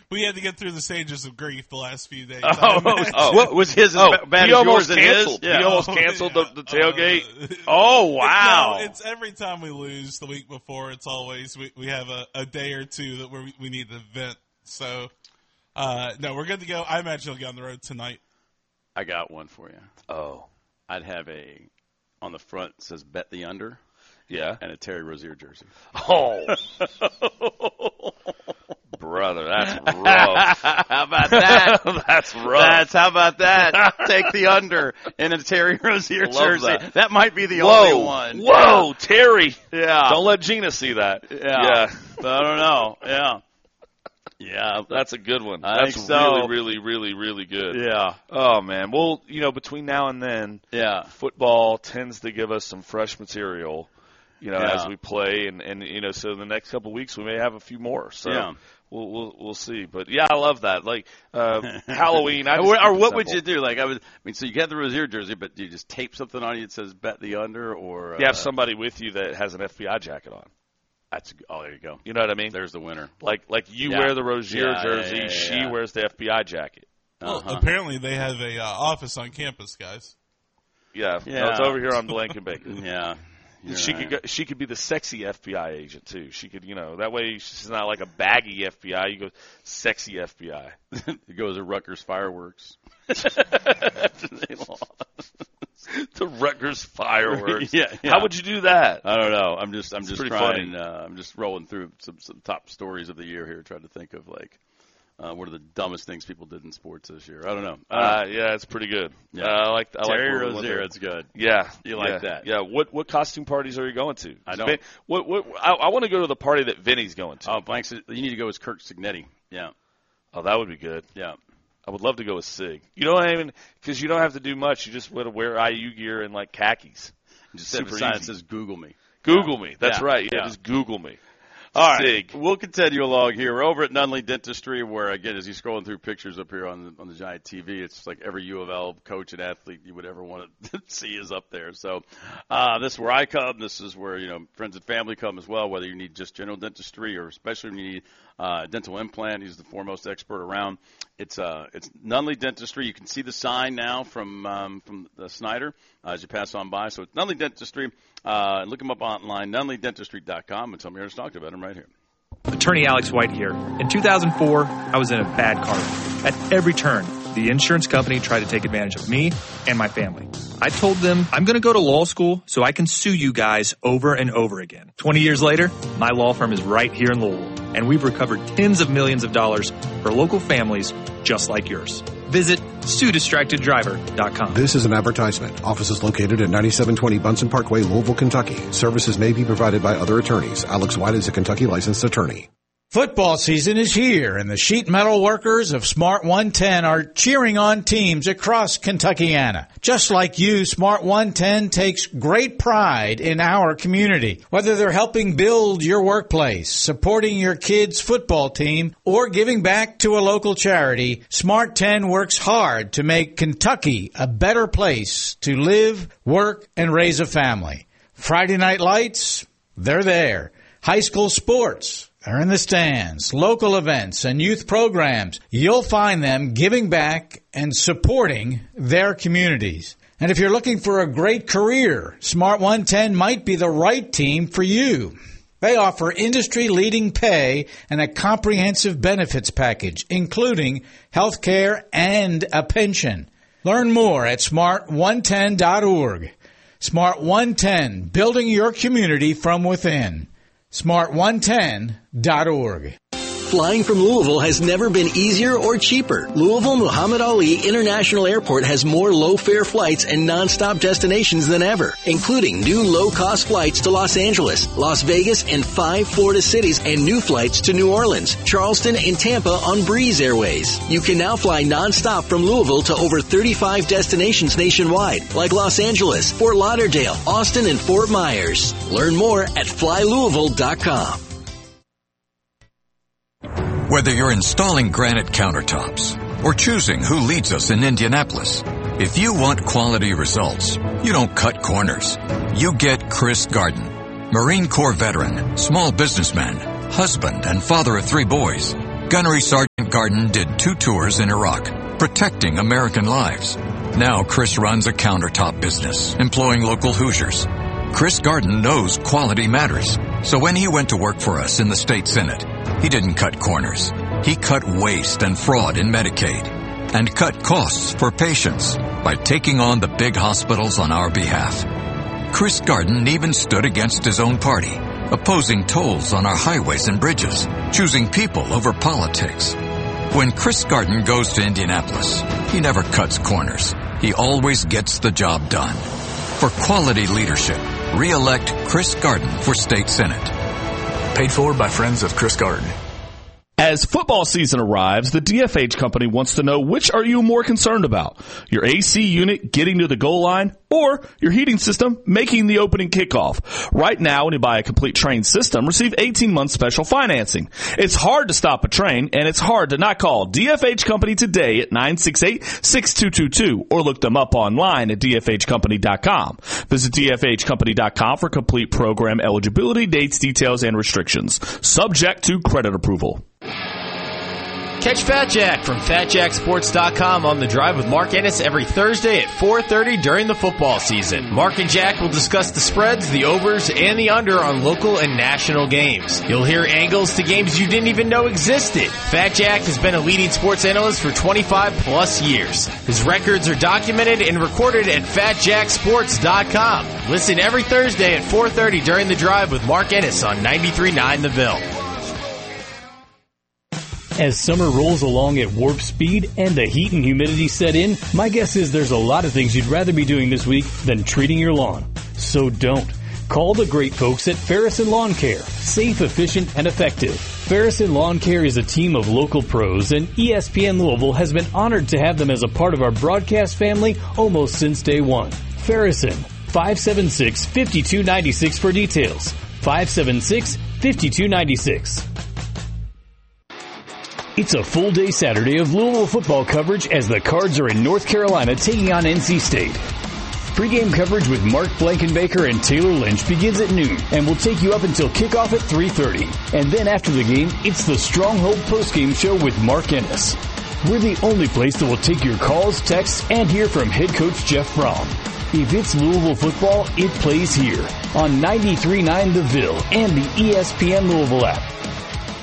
we had to get through the stages of grief the last few days. What was his as bad as yours and his? Yeah. He almost canceled the tailgate. Oh, wow. No, it's every time we lose the week before, it's always we have a day or two that we need to vent. So, no, we're good to go. I imagine he'll get on the road tonight. I got one for you. Oh. I'd have on the front it says bet the under. Yeah. And a Terry Rozier jersey. Oh. Brother, that's rough. How about that? That's rough. How about that? Take the under in a Terry Rozier jersey. That might be the only one. Whoa, Terry. Yeah. Don't let Gina see that. Yeah. I don't know. Yeah. Yeah, that's a good one. I think so. Really, really, really, really good. Yeah. Oh, man. Well, between now and then, football tends to give us some fresh material, as we play. And so the next couple of weeks we may have a few more. So we'll see. But, yeah, I love that. Like, Halloween. Or what would you do? Like, so you get the Rozier jersey, but do you just tape something on you that says bet the under? Or you have somebody with you that has an FBI jacket on. There you go. You know what I mean? There's the winner. Like you wear the Rozier jersey, she wears the FBI jacket. Well, apparently they have a office on campus, guys. Yeah. No, it's over here on Blankenbaker. Yeah. She could be the sexy FBI agent too. She could, that way she's not like a baggy FBI. You go sexy FBI. It goes to Rutgers Fireworks. The Rutgers Fireworks. Yeah. How would you do that? I don't know. I'm just trying. Funny. I'm just rolling through some top stories of the year here, trying to think of what are the dumbest things people did in sports this year. I don't know. Yeah, it's pretty good. Yeah. I like Terry Rozier. It's good. Yeah, you like that? Yeah. What costume parties are you going to? I don't. I want to go to the party that Vinny's going to. Oh, Blanks, you need to go as Kirk Cignetti. Yeah. Oh, that would be good. Yeah. I would love to go with Sig. You know what I mean? Because you don't have to do much. You just want to wear IU gear and like khakis. Just super easy. It says Google me. Google me. That's right. Yeah, just Google me. All right, Sig. We'll continue along here. We're over at Nunley Dentistry, where, again, as you're scrolling through pictures up here on the giant TV, it's like every U of L coach and athlete you would ever want to see is up there. So this is where I come. This is where, friends and family come as well, whether you need just general dentistry or especially when you need dental implant. He's the foremost expert around. It's Nunley Dentistry. You can see the sign now from the Snyder as you pass on by. So it's Nunley Dentistry. Look him up online, nunleydentistry.com, and tell me how to talk about him right here. Attorney Alex White here. In 2004, I was in a bad car wreck. At every turn, the insurance company tried to take advantage of me and my family. I told them I'm going to go to law school so I can sue you guys over and over again. 20 years later, my law firm is right here in Louisville, and we've recovered tens of millions of dollars for local families just like yours. Visit SueDistractedDriver.com. This is an advertisement. Offices located at 9720 Bunsen Parkway, Louisville, Kentucky. Services may be provided by other attorneys. Alex White is a Kentucky licensed attorney. Football season is here, and the sheet metal workers of Smart 110 are cheering on teams across Kentuckiana. Just like you, Smart 110 takes great pride in our community. Whether they're helping build your workplace, supporting your kids' football team, or giving back to a local charity, Smart 10 works hard to make Kentucky a better place to live, work, and raise a family. Friday night lights, they're there. High school sports, they're in the stands. Local events and youth programs, you'll find them giving back and supporting their communities. And if you're looking for a great career, Smart 110 might be the right team for you. They offer industry-leading pay and a comprehensive benefits package, including health care and a pension. Learn more at smart110.org. Smart 110, building your community from within. Smart110.org. Flying from Louisville has never been easier or cheaper. Louisville Muhammad Ali International Airport has more low-fare flights and nonstop destinations than ever, including new low-cost flights to Los Angeles, Las Vegas, and 5 Florida cities, and new flights to New Orleans, Charleston, and Tampa on Breeze Airways. You can now fly nonstop from Louisville to over 35 destinations nationwide, like Los Angeles, Fort Lauderdale, Austin, and Fort Myers. Learn more at flylouisville.com. Whether you're installing granite countertops or choosing who leads us in Indianapolis, if you want quality results, you don't cut corners. You get Chris Garden, Marine Corps veteran, small businessman, husband, and father of 3 boys. Gunnery Sergeant Garden did 2 tours in Iraq, protecting American lives. Now Chris runs a countertop business, employing local Hoosiers. Chris Garden knows quality matters. So when he went to work for us in the state Senate, he didn't cut corners. He cut waste and fraud in Medicaid and cut costs for patients by taking on the big hospitals on our behalf. Chris Garden even stood against his own party, opposing tolls on our highways and bridges, choosing people over politics. When Chris Garden goes to Indianapolis, he never cuts corners. He always gets the job done. For quality leadership, re-elect Chris Garden for State Senate. Paid for by friends of Chris Garden. As football season arrives, the DFH company wants to know, which are you more concerned about? Your AC unit getting to the goal line or your heating system making the opening kickoff? Right now, when you buy a complete Trane system, receive 18-month special financing. It's hard to stop a train, and it's hard to not call DFH Company today at 968-6222 or look them up online at dfhcompany.com. Visit dfhcompany.com for complete program eligibility, dates, details, and restrictions. Subject to credit approval. Catch Fat Jack from FatJackSports.com on The Drive with Mark Ennis every Thursday at 4:30 during the football season. Mark and Jack will discuss the spreads, the overs, and the under on local and national games. You'll hear angles to games you didn't even know existed. Fat Jack has been a leading sports analyst for 25 plus years. His records are documented and recorded at FatJackSports.com. Listen every Thursday at 4:30 during The Drive with Mark Ennis on 93.9 The Ville. As summer rolls along at warp speed and the heat and humidity set in, my guess is there's a lot of things you'd rather be doing this week than treating your lawn. So don't. Call the great folks at Ferris & Lawn Care. Safe, efficient, and effective. Ferris & Lawn Care is a team of local pros, and ESPN Louisville has been honored to have them as a part of our broadcast family almost since day one. Ferrison, 576-5296 for details. 576-5296. It's a full day Saturday of Louisville football coverage as the Cards are in North Carolina taking on NC State. Pre-game coverage with Mark Blankenbaker and Taylor Lynch begins at noon and will take you up until kickoff at 3:30. And then after the game, it's the Stronghold postgame show with Mark Ennis. We're the only place that will take your calls, texts, and hear from head coach Jeff Brom. If it's Louisville football, it plays here on 93.9 The Ville and the ESPN Louisville app.